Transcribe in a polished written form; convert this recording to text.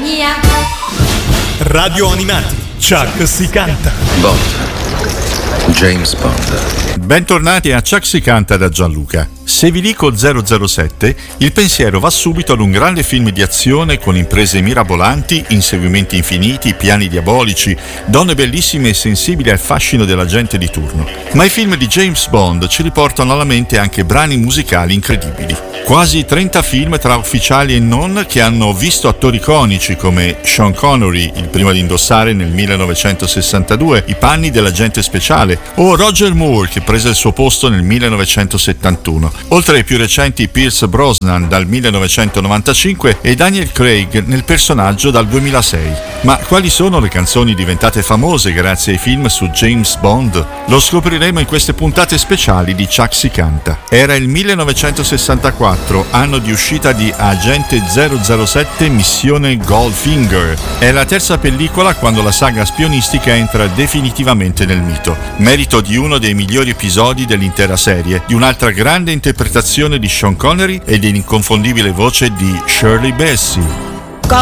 compagnia. Radio Animati, Chuck si canta. Bond. James Bond. Bentornati a Chuck si canta da Gianluca. Se vi dico 007, il pensiero va subito ad un grande film di azione con imprese mirabolanti, inseguimenti infiniti, piani diabolici, donne bellissime e sensibili al fascino dell'agente di turno. Ma i film di James Bond ci riportano alla mente anche brani musicali incredibili. Quasi 30 film tra ufficiali e non che hanno visto attori iconici come Sean Connery, il primo ad indossare nel 1962 i panni dell'agente speciale, o Roger Moore che prese il suo posto nel 1971. Oltre ai più recenti Pierce Brosnan dal 1995 e Daniel Craig nel personaggio dal 2006. Ma quali sono le canzoni diventate famose grazie ai film su James Bond? Lo scopriremo in queste puntate speciali di Chuck si canta. Era il 1964, anno di uscita di Agente 007 Missione Goldfinger. È la terza pellicola quando la saga spionistica entra definitivamente nel mito. Merito di uno dei migliori episodi dell'intera serie, di un'altra grande interpretazione di Sean Connery e dell'inconfondibile voce di Shirley Bassey.